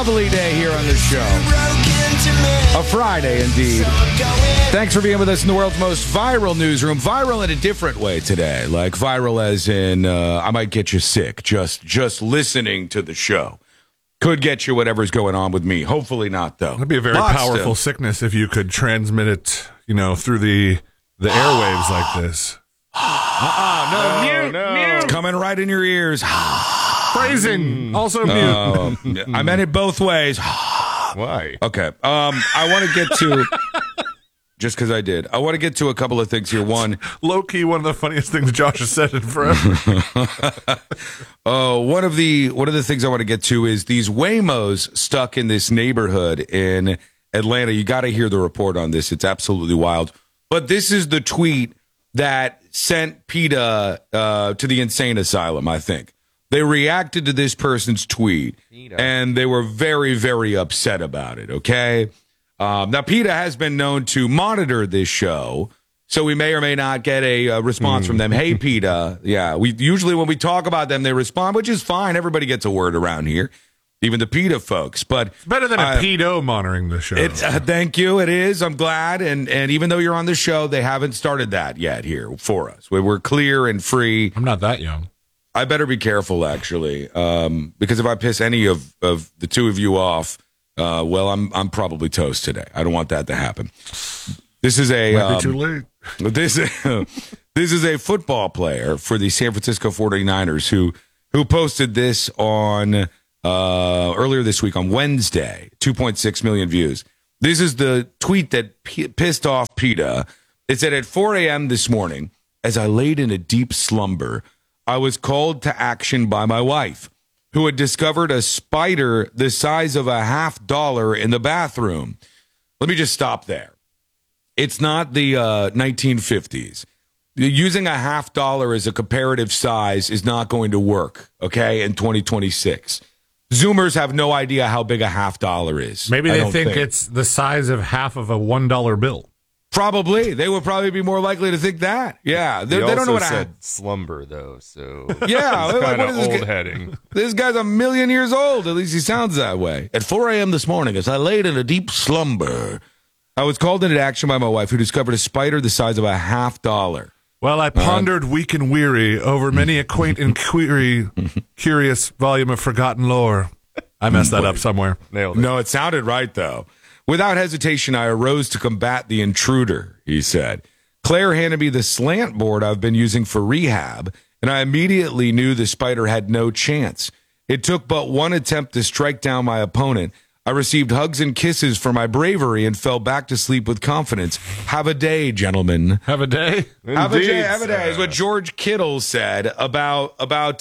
lovely day here on the show. A Friday, indeed. Thanks for being with us in the world's most viral newsroom. Viral in a different way today. Like viral as in, I might get you sick just listening to the show. Could get you whatever's going on with me. Hopefully not, though. It'd be a very powerful sickness if you could transmit it, through the airwaves like this. Mute. It's coming right in your ears. Phrasing. Also mute. I meant it both ways. Why? Okay. I want to get to... Just because I did. I want to get to a couple of things here. One, low-key, one of the funniest things Josh has said in forever. One of the things I want to get to is these Waymos stuck in this neighborhood in Atlanta. You got to hear the report on this. It's absolutely wild. But this is the tweet that sent PETA to the insane asylum, I think. They reacted to this person's tweet, and they were very, very upset about it, okay? Now, PETA has been known to monitor this show, so we may or may not get a response from them. Hey, PETA. Yeah, we usually when we talk about them, they respond, which is fine. Everybody gets a word around here, even the PETA folks. But it's better than a pedo monitoring the show. Thank you. It is. I'm glad. And even though you're on the show, they haven't started that yet here for us. We're clear and free. I'm not that young. I better be careful, actually, because if I piss any of the two of you off, I'm probably toast today. I don't want that to happen. This is might be too late. This is a football player for the San Francisco 49ers who posted this on earlier this week on Wednesday. 2.6 million views. This is the tweet that pissed off PETA. It said, at 4 a.m. this morning, as I laid in a deep slumber, I was called to action by my wife, who had discovered a spider the size of a $50 in the bathroom. Let me just stop there. It's not the 1950s. Using a $50 as a comparative size is not going to work, okay, in 2026. Zoomers have no idea how big a $50 is. Maybe they think it's the size of half of a $1 bill. Probably. They would probably be more likely to think that. Yeah. They don't know what I said. Slumber, though, so yeah, it's kind what of is old heading. This guy's 1,000,000 years old. At least he sounds that way. At 4 a.m. this morning, as I laid in a deep slumber, I was called into action by my wife, who discovered a spider the size of a $50. Well, I pondered weak and weary over many a quaint and curious volume of forgotten lore. I messed that up somewhere. Nailed it. No, it sounded right, though. Without hesitation, I arose to combat the intruder, he said. Claire handed me the slant board I've been using for rehab, and I immediately knew the spider had no chance. It took but one attempt to strike down my opponent. I received hugs and kisses for my bravery and fell back to sleep with confidence. Have a day, gentlemen. Have a day? Have a day is what George Kittle said about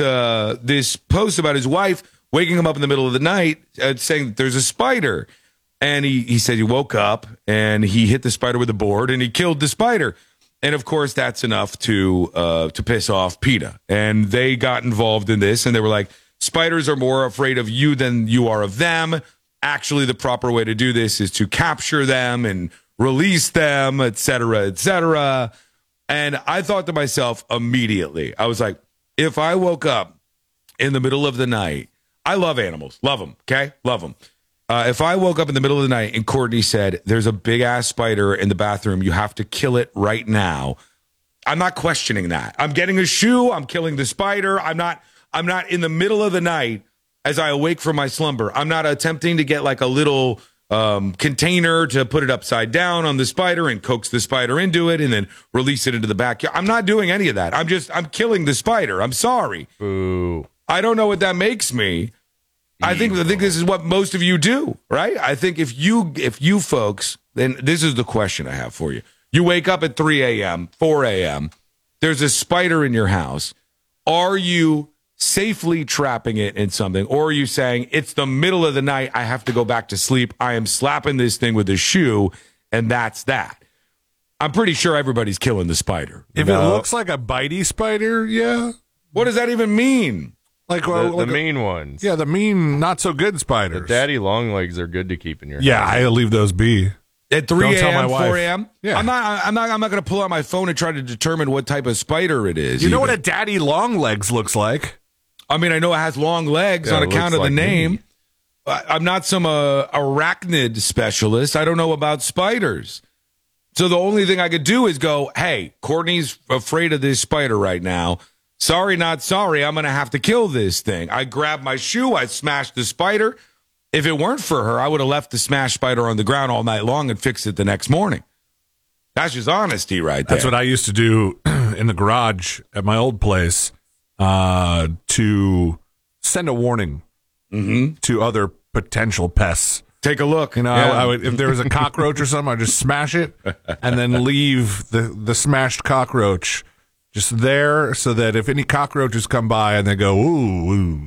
this post about his wife waking him up in the middle of the night saying that there's a spider. And he said he woke up and he hit the spider with a board and he killed the spider. And, of course, that's enough to piss off PETA. And they got involved in this and they were like, spiders are more afraid of you than you are of them. Actually, the proper way to do this is to capture them and release them, et cetera, et cetera. And I thought to myself immediately, I was like, if I woke up in the middle of the night, I love animals. Love them. Okay? Love them. If I woke up in the middle of the night and Courtney said, there's a big ass spider in the bathroom, you have to kill it right now. I'm not questioning that. I'm getting a shoe. I'm killing the spider. I'm not in the middle of the night as I awake from my slumber. I'm not attempting to get like a little container to put it upside down on the spider and coax the spider into it and then release it into the backyard. I'm not doing any of that. I'm killing the spider. I'm sorry. Boo. I don't know what that makes me. I think this is what most of you do, right? I think if you folks, then this is the question I have for you. You wake up at 3 a.m., 4 a.m., there's a spider in your house. Are you safely trapping it in something, or are you saying it's the middle of the night, I have to go back to sleep, I am slapping this thing with a shoe, and that's that? I'm pretty sure everybody's killing the spider. If it looks like a bitey spider, yeah. What does that even mean? Like the mean ones. Yeah, the mean, not so good spiders. The daddy long legs are good to keep in your Yeah, house. I leave those be. At 3 a.m., 4 wife. a.m.? Yeah. I'm not going to pull out my phone and try to determine what type of spider it is. You know what a daddy long legs looks like? I mean, I know it has long legs on account of the name. I'm not some arachnid specialist. I don't know about spiders. So the only thing I could do is go, hey, Courtney's afraid of this spider right now. Sorry, not sorry. I'm going to have to kill this thing. I grabbed my shoe. I smashed the spider. If it weren't for her, I would have left the smashed spider on the ground all night long and fixed it the next morning. That's just honesty right there. That's what I used to do in the garage at my old place to send a warning to other potential pests. Take a look. You know, I would, if there was a cockroach or something, I'd just smash it and then leave the smashed cockroach just there so that if any cockroaches come by and they go, ooh,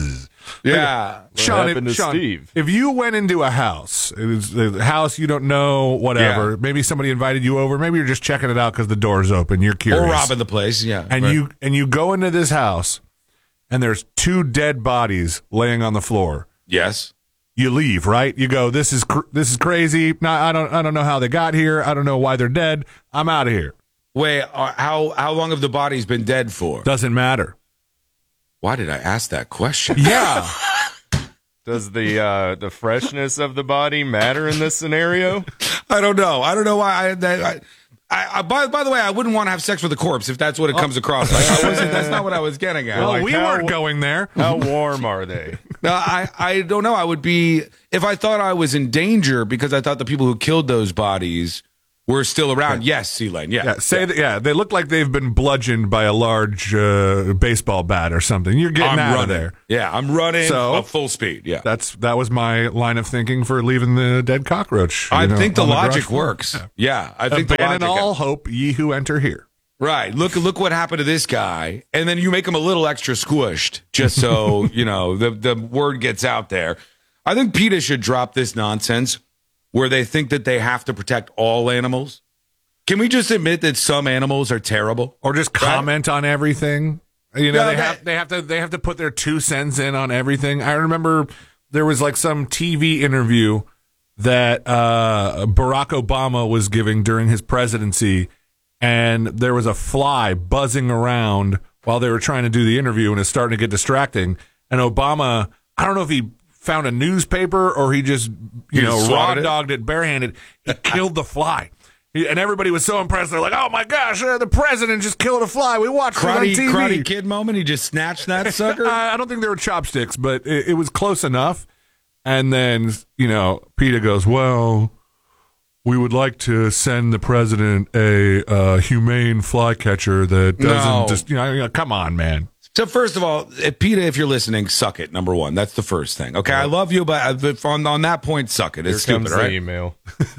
yeah. Happened to Steve? If you went into a house, it was a house you don't know, whatever, Yeah. maybe somebody invited you over, maybe you're just checking it out because the door's open, you're curious. Or robbing the place, yeah. And you go into this house and there's 2 dead bodies laying on the floor. Yes. You leave, right? You go, this is crazy. No, I don't know how they got here. I don't know why they're dead. I'm out of here. Wait, how long have the bodies been dead for? Doesn't matter. Why did I ask that question? Yeah. Does the freshness of the body matter in this scenario? I don't know. I don't know why. By the way, I wouldn't want to have sex with a corpse if that's what it comes across like. That's not what I was getting at. Well, like we how- weren't going there. How warm are they? No, I don't know. I would be if I thought I was in danger because I thought the people who killed those bodies were still around. Yes, C-Lane. Yeah. They look like they've been bludgeoned by a large baseball bat or something. You're getting I'm out running. of there. Yeah, I'm running So- at full speed. Yeah. That was my line of thinking for leaving the dead cockroach. I think the on garage logic floor. works. Yeah, I think the Abandon logic. all hope, ye who enter here. Right. Look what happened to this guy. And then you make him a little extra squished just so, the word gets out there. I think PETA should drop this nonsense where they think that they have to protect all animals. Can we just admit that some animals are terrible? Or just comment on everything. Yeah, they have to put their 2 cents in on everything. I remember there was like some TV interview that Barack Obama was giving during his presidency, and there was a fly buzzing around while they were trying to do the interview, and it's starting to get distracting. And Obama, I don't know if he found a newspaper or he just just raw swatted it? dogged it barehanded. He killed the fly. And everybody was so impressed. They're like, "Oh my gosh, the president just killed a fly. We watched it on TV." Karate Kid moment. He just snatched that sucker. I don't think there were chopsticks, but it was close enough. And then, PETA goes, "Well, we would like to send the president a humane flycatcher that doesn't No. come on, man." So first of all, PETA, if you're listening, suck it. Number one, that's the first thing. Okay, I love you, but on that point, suck it. It's Here stupid, comes right? the email.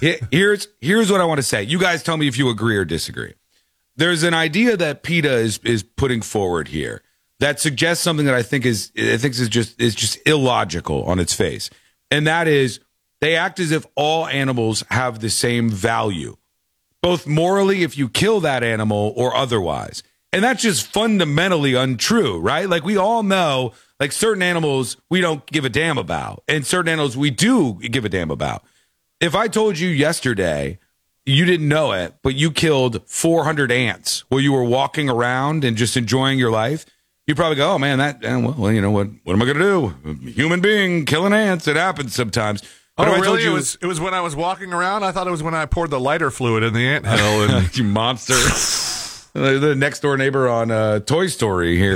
Here's what I want to say. You guys tell me if you agree or disagree. There's an idea that PETA is putting forward here that suggests something that I think is just illogical on its face, and that is they act as if all animals have the same value, both morally if you kill that animal or otherwise. And that's just fundamentally untrue, right? Like we all know, like certain animals we don't give a damn about, and certain animals we do give a damn about. If I told you yesterday, you didn't know it, but you killed 400 ants while you were walking around and just enjoying your life, you'd probably go, "Oh man, well, you know what? What am I going to do? Human being killing ants. It happens sometimes." But if I told really? you, It was when I was walking around. I thought it was when I poured the lighter fluid in the anthill. And you monster. The next door neighbor on Toy Story here.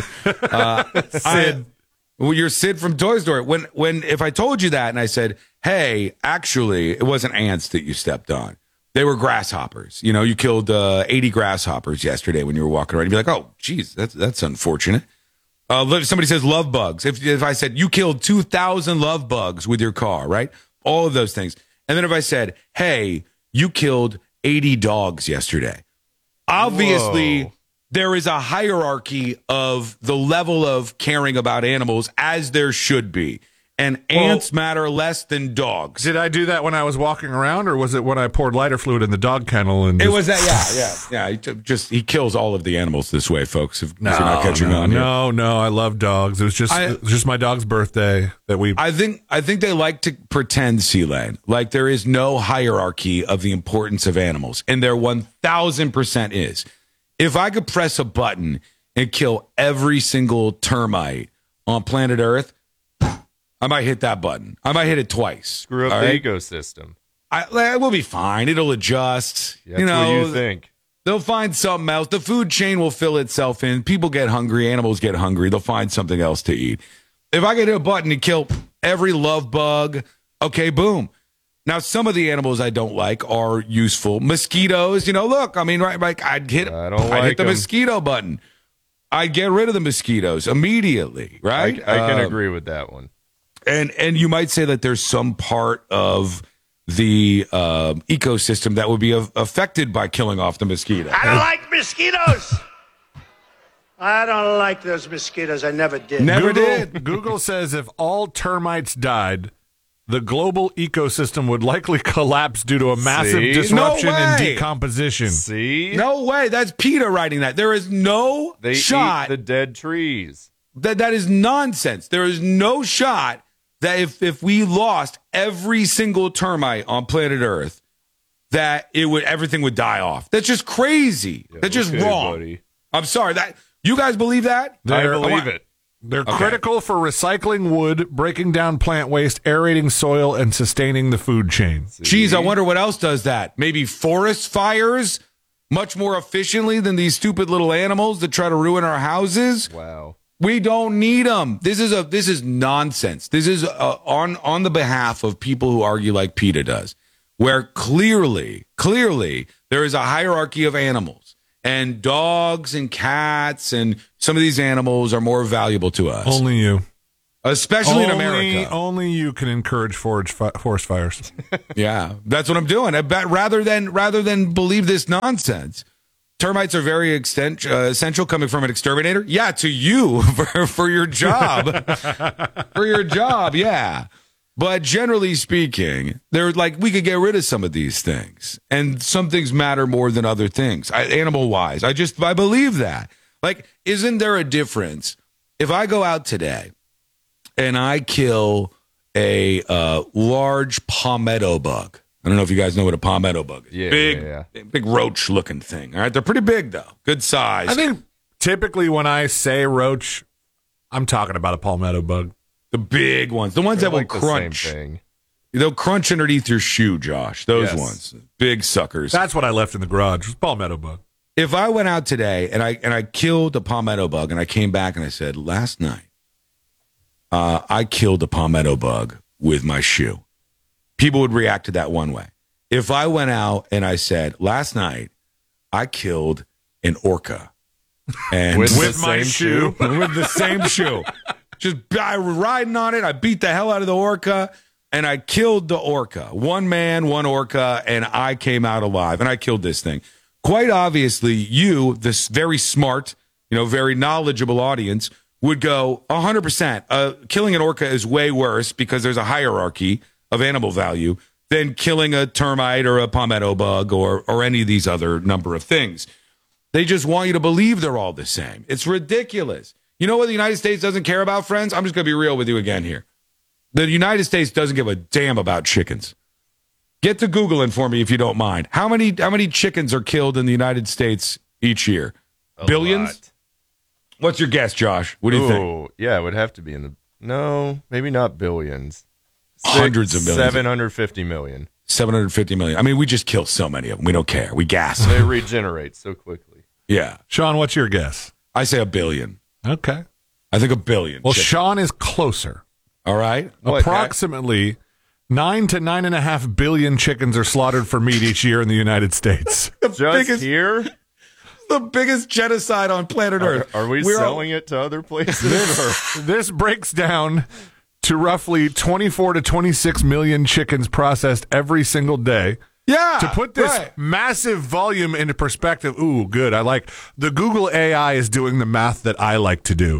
Sid. You're Sid from Toy Story. If I told you that and I said, "Hey, actually, it wasn't ants that you stepped on. They were grasshoppers. You killed 80 grasshoppers yesterday when you were walking around." You'd be like, "Oh, geez, that's unfortunate." Somebody says love bugs. If I said you killed 2,000 love bugs with your car, right? All of those things. And then if I said, "Hey, you killed 80 dogs yesterday." Obviously, Whoa. there is a hierarchy of the level of caring about animals, as there should be. And ants matter less than dogs. Did I do that when I was walking around, or was it when I poured lighter fluid in the dog kennel? And It was that, yeah. He kills all of the animals this way, folks. If you're not catching on here. No, I love dogs. It was just my dog's birthday that we. I think they like to pretend, C-Lane, like there is no hierarchy of the importance of animals, and there 1,000% is. If I could press a button and kill every single termite on planet Earth, I might hit that button. I might hit it twice. Screw up all the right? ecosystem. We'll be fine. It'll adjust. That's what you think. They'll find something else. The food chain will fill itself in. People get hungry. Animals get hungry. They'll find something else to eat. If I could hit a button to kill every love bug, okay, boom. Now, some of the animals I don't like are useful. Mosquitoes, look, I mean, right, like I'd hit the mosquito button. I'd get rid of the mosquitoes immediately, right? I can agree with that one. And you might say that there's some part of the ecosystem that would be affected by killing off the mosquito. I don't like mosquitoes. I don't like those mosquitoes. I never did. Never did. Google says if all termites died, the global ecosystem would likely collapse due to a massive disruption and decomposition. See? No way. That's PETA writing that. There is no shot. Eat the dead trees. That is nonsense. There is no shot that if we lost every single termite on planet Earth, that everything would die off. That's just crazy. Yeah, That's just wrong. Buddy. I'm sorry. You guys believe that? I believe it. They're critical for recycling wood, breaking down plant waste, aerating soil, and sustaining the food chain. Geez, I wonder what else does that. Maybe forest fires much more efficiently than these stupid little animals that try to ruin our houses. Wow. We don't need them. This is nonsense. This is on the behalf of people who argue like PETA does, where clearly there is a hierarchy of animals, and dogs and cats and some of these animals are more valuable to us. Only you. Especially in America. Only you can encourage forest fires. Yeah, that's what I'm doing. I bet rather than believe this nonsense. Termites are very essential coming from an exterminator. Yeah, to you for your job. For your job, yeah. But generally speaking, they're like, we could get rid of some of these things. And some things matter more than other things, animal-wise. I believe that. Like, isn't there a difference? If I go out today and I kill a large palmetto bug, I don't know if you guys know what a palmetto bug is. Yeah, big roach-looking thing. All right, they're pretty big though, good size. I think typically when I say roach, I'm talking about a palmetto bug. The big ones, the ones that will crunch. The same thing. They'll crunch underneath your shoe, Josh. Those ones, big suckers. That's what I left in the garage. Was palmetto bug. If I went out today and I killed a palmetto bug and I came back and I said last night, I killed a palmetto bug with my shoe, people would react to that one way. If I went out and I said, last night, I killed an orca. And with my shoe. With the same shoe. Just I was riding on it. I beat the hell out of the orca, and I killed the orca. One man, one orca, and I came out alive, and I killed this thing. Quite obviously, you, this very smart, very knowledgeable audience, would go 100%. Killing an orca is way worse because there's a hierarchy of animal value than killing a termite or a palmetto bug or any of these other number of things. They just want you to believe they're all the same. It's ridiculous. You know what the United States doesn't care about, friends? I'm just going to be real with you again here. The United States doesn't give a damn about chickens. Get to Googling for me if you don't mind. How many chickens are killed in the United States each year? Billions? Lot. What's your guess, Josh? What do you think? Yeah, it would have to be no, maybe not billions. Hundreds of millions. 750 million. 750 million. I mean, we just kill so many of them. We don't care. We gas. They regenerate so quickly. Yeah. Sean, what's your guess? I say 1 billion. Okay. I think 1 billion. Well, chickens. Sean is closer. All right. Approximately 9 to 9.5 billion chickens are slaughtered for meat each year in the United States. Just here? The biggest genocide on planet Earth. Are we selling it to other places? This breaks down to roughly 24 to 26 million chickens processed every single day. Yeah. To put this massive volume into perspective, ooh, good. I like the Google AI is doing the math that I like to do.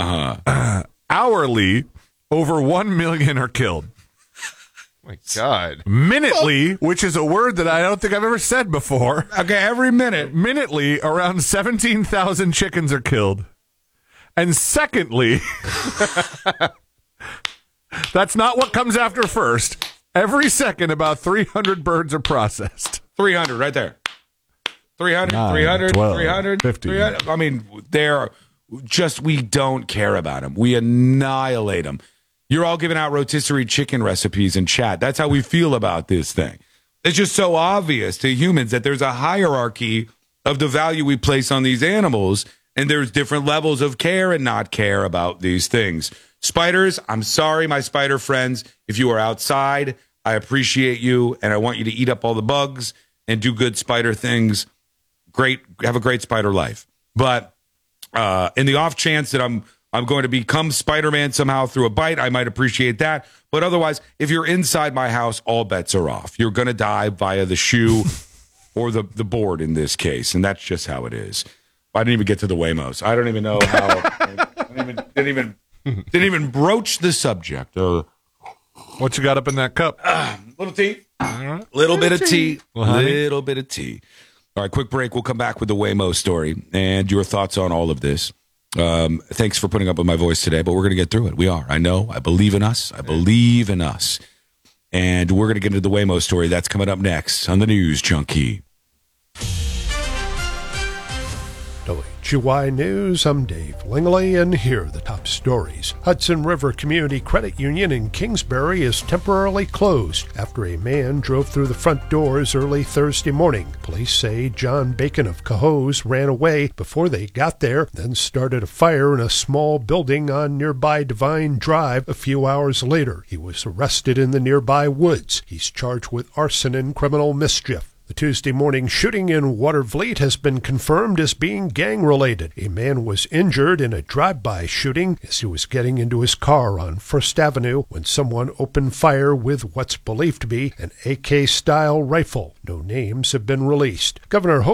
Hourly, over 1 million are killed. My God. Minutely, which is a word that I don't think I've ever said before. Okay, every minute. Minutely, around 17,000 chickens are killed. And secondly, that's not what comes after first. Every second, about 300 birds are processed. 300, right there. 300, 9, 300, 12, 300, 50. 300. I mean, they're just, we don't care about them. We annihilate them. You're all giving out rotisserie chicken recipes in chat. That's how we feel about this thing. It's just so obvious to humans that there's a hierarchy of the value we place on these animals, and there's different levels of care and not care about these things. Spiders, I'm sorry, my spider friends. If you are outside, I appreciate you, and I want you to eat up all the bugs and do good spider things. Great, have a great spider life. But in the off chance that I'm going to become Spider-Man somehow through a bite, I might appreciate that. But otherwise, if you're inside my house, all bets are off. You're going to die via the shoe or the board in this case, and that's just how it is. I didn't even get to the Waymos. I don't even know how. didn't even broach the subject. What you got up in that cup? Little tea. Little bit of tea. Little bit of tea. All right, quick break. We'll come back with the Waymo story and your thoughts on all of this. Thanks for putting up with my voice today, but we're going to get through it. We are. I know. I believe in us. I believe in us. And we're going to get into the Waymo story. That's coming up next on the News Junkie. WGY News, I'm Dave Langley, and here are the top stories. Hudson River Community Credit Union in Kingsbury is temporarily closed after a man drove through the front doors early Thursday morning. Police say John Bacon of Cohoes ran away before they got there, then started a fire in a small building on nearby Divine Drive a few hours later. He was arrested in the nearby woods. He's charged with arson and criminal mischief. The Tuesday morning shooting in Watervliet has been confirmed as being gang-related. A man was injured in a drive-by shooting as he was getting into his car on First Avenue when someone opened fire with what's believed to be an AK-style rifle. No names have been released. Governor